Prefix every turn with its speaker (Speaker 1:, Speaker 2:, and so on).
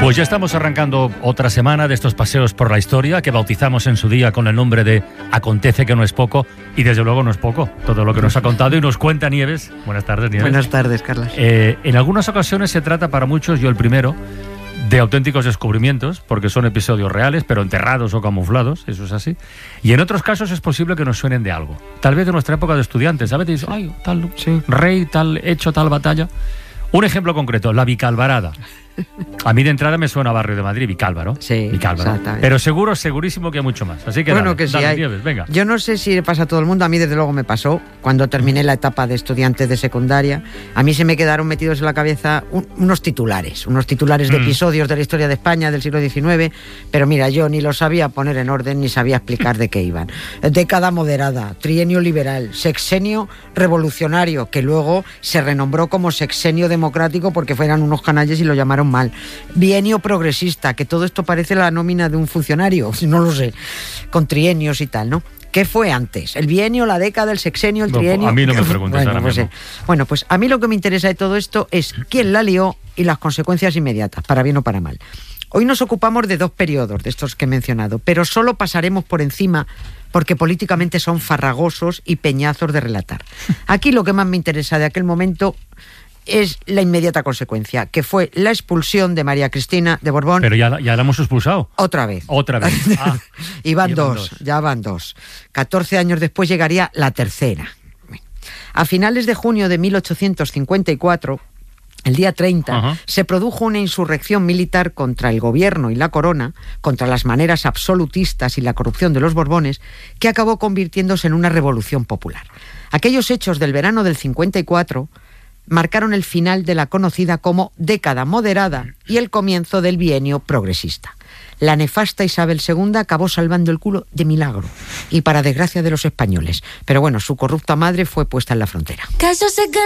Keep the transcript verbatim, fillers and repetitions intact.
Speaker 1: Pues ya estamos arrancando otra semana de estos paseos por la historia que bautizamos en su día con el nombre de Acontece que no es poco, y desde luego no es poco todo lo que nos ha contado y nos cuenta Nieves. Buenas tardes, Nieves.
Speaker 2: Buenas tardes, Carlos.
Speaker 1: Eh, en algunas ocasiones se trata para muchos, yo el primero, de auténticos descubrimientos, porque son episodios reales, pero enterrados o camuflados, eso es así. Y en otros casos es posible que nos suenen de algo. Tal vez de nuestra época de estudiantes, ¿sabes? Dices, ay, tal sí. rey, tal hecho, tal batalla. Un ejemplo concreto, la Vicalvarada. A mí de entrada me suena a Barrio de Madrid, Vicálvaro.
Speaker 2: Sí,
Speaker 1: Vicálvaro. Exactamente. Pero seguro, segurísimo que hay mucho más. Así que
Speaker 2: bueno,
Speaker 1: dale,
Speaker 2: que sí
Speaker 1: dale,
Speaker 2: hay.
Speaker 1: Nieves, venga.
Speaker 2: Yo no sé si le pasa a todo el mundo, a mí desde luego me pasó. Cuando terminé la etapa de estudiante de secundaria, a mí se me quedaron metidos en la cabeza un, unos titulares, unos titulares de mm. episodios de la historia de España del siglo diecinueve, pero mira, yo ni los sabía poner en orden ni sabía explicar de qué iban. Década moderada, trienio liberal, sexenio revolucionario, que luego se renombró como sexenio democrático porque fueran unos canalles y lo llamaron mal. Bienio progresista, que todo esto parece la nómina de un funcionario, no lo sé, con trienios y tal, ¿no? ¿Qué fue antes? ¿El bienio, la década, el sexenio, el trienio?
Speaker 1: No, a mí no me preguntes
Speaker 2: bueno,
Speaker 1: ahora
Speaker 2: pues,
Speaker 1: mismo.
Speaker 2: eh, bueno, pues a mí lo que me interesa de todo esto es quién la lió y las consecuencias inmediatas, para bien o para mal. Hoy nos ocupamos de dos periodos, de estos que he mencionado, pero solo pasaremos por encima porque políticamente son farragosos y peñazos de relatar. Aquí lo que más me interesa de aquel momento es la inmediata consecuencia, que fue la expulsión de María Cristina de Borbón.
Speaker 1: Pero ya, ya la hemos expulsado.
Speaker 2: Otra vez.
Speaker 1: Otra vez. Ah,
Speaker 2: y van dos, dos, ya van dos. catorce años después llegaría la tercera. A finales de junio de mil ochocientos cincuenta y cuatro, el día treinta, uh-huh. se produjo una insurrección militar contra el gobierno y la corona, contra las maneras absolutistas y la corrupción de los Borbones, que acabó convirtiéndose en una revolución popular. Aquellos hechos del verano del cincuenta y cuatro marcaron el final de la conocida como década moderada y el comienzo del bienio progresista. La nefasta Isabel segunda acabó salvando el culo de milagro y para desgracia de los españoles. Pero bueno, su corrupta madre fue puesta en la frontera.